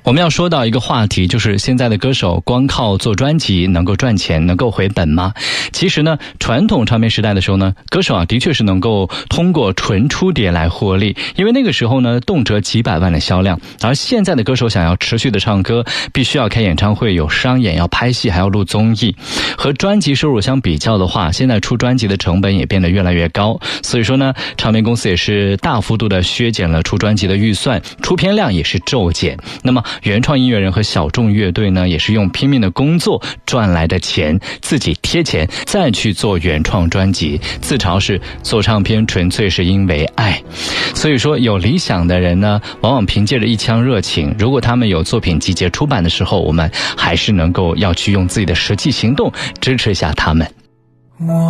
我们要说到一个话题，就是现在的歌手光靠做专辑能够赚钱，能够回本吗？其实呢，传统唱片时代的时候呢，歌手的确是能够通过纯出碟来获利，因为那个时候呢，动辄几百万的销量。而现在的歌手想要持续的唱歌，必须要开演唱会，有商演，要拍戏，还要录综艺。和专辑收入相比较的话，现在出专辑的成本也变得越来越高，所以说呢，唱片公司也是大幅度的削减了出专辑的预算，出片量也是骤减。那么原创音乐人和小众乐队呢，也是用拼命的工作赚来的钱，自己贴钱再去做原创专辑，自嘲是做唱片纯粹是因为爱。所以说有理想的人呢，往往凭借着一腔热情，如果他们有作品集结出版的时候，我们还是能够要去用自己的实际行动支持一下他们。